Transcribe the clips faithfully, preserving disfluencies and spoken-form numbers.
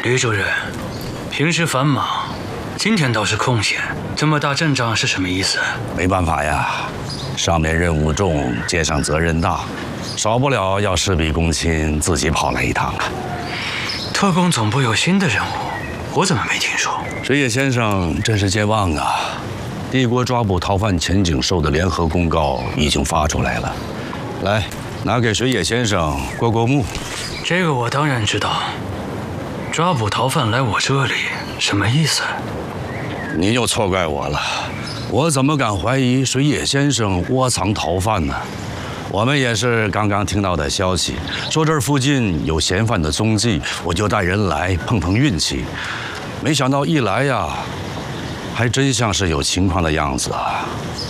吕主任，平时繁忙，今天倒是空闲，这么大阵仗是什么意思？ 没办法呀，上面任务重，肩上责任大，少不了要事必躬亲，自己跑来一趟啊。 特工总部有新的任务，我怎么没听说？ 水野先生真是健忘啊！帝国抓捕逃犯钱景寿的联合公告已经发出来了，来，拿给水野先生过过目。 这个我当然知道。抓捕逃犯来我这里，什么意思？ 您又错怪我了，我怎么敢怀疑水野先生窝藏逃犯呢？我们也是刚刚听到的消息，说这儿附近有嫌犯的踪迹，我就带人来碰碰运气。没想到一来呀，还真像是有情况的样子啊。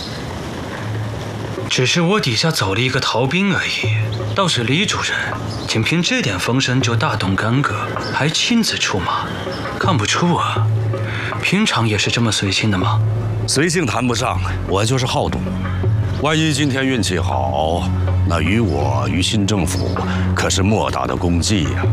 只是我底下走了一个逃兵而已，倒是李主任，仅凭这点风声就大动干戈，还亲自出马，看不出啊。平常也是这么随性的吗？ 随性谈不上，我就是好动。万一今天运气好，那于我于新政府可是莫大的功绩呀。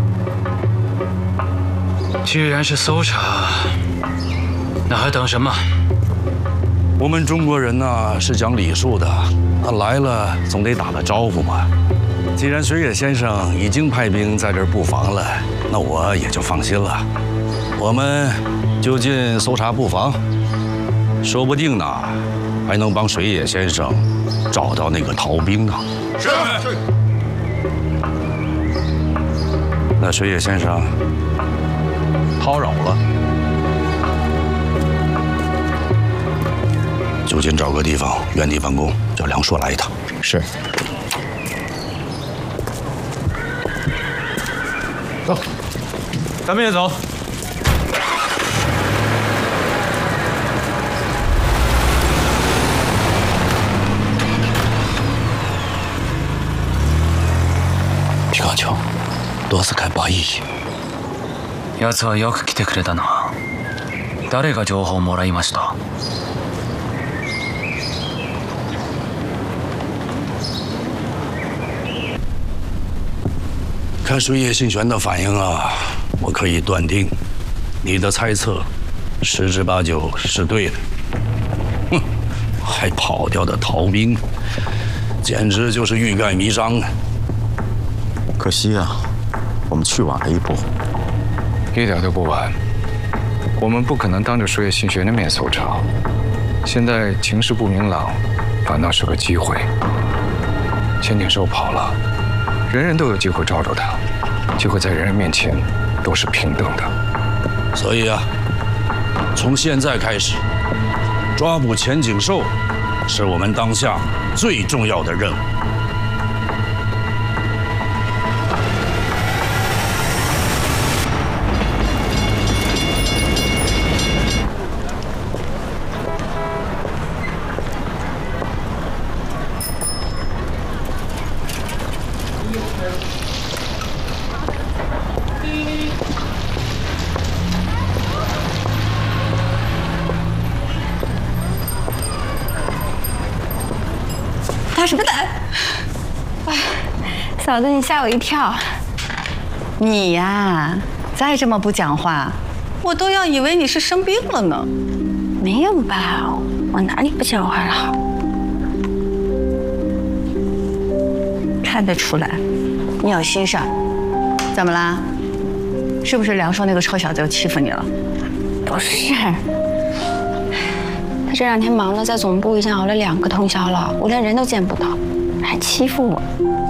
既然是搜查，那还等什么？ 我们中国人呢是讲礼数的，那来了总得打个招呼嘛。既然水野先生已经派兵在这儿布防了，那我也就放心了。我们就近搜查布防，说不定呢还能帮水野先生找到那个逃兵呢。 是。 那水野先生叨扰了，就近找个地方原地办公，叫梁硕来一趟。 是。走，咱们也走。 皮卡丘，どうすかバイ。 奴はよく来てくれたな。誰が情報をもらいました？ 看水野信玄的反应啊，我可以断定，你的猜测十之八九是对的。哼，还跑掉的逃兵，简直就是欲盖弥彰啊！ 可惜啊，我们去晚了一步。 一点都不晚，我们不可能当着水野信玄的面搜查。现在情势不明朗，反倒是个机会。钱景寿跑了，人人都有机会找找他，机会在人人面前都是平等的。 所以啊，从现在开始，抓捕钱景寿是我们当下最重要的任务。 打什么胆？哎，嫂子，你吓我一跳。你呀，再这么不讲话，我都要以为你是生病了呢。 没有吧？我哪里不讲话了？ 看得出来，你有心事儿。怎么啦？是不是梁硕那个臭小子又欺负你了？ 不是。他这两天忙的在总部已经熬了两个通宵了，我连人都见不到，还欺负我。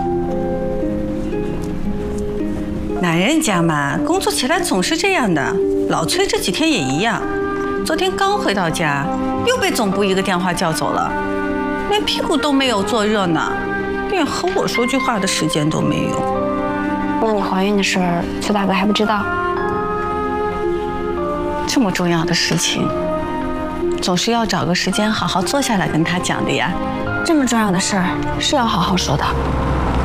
男人家嘛，工作起来总是这样的。老崔这几天也一样，昨天刚回到家，又被总部一个电话叫走了，连屁股都没有坐热呢，连和我说句话的时间都没有。 那你怀孕的事儿，崔大哥还不知道？ 这么重要的事情，总是要找个时间好好坐下来跟他讲的呀。 这么重要的事儿是要好好说的。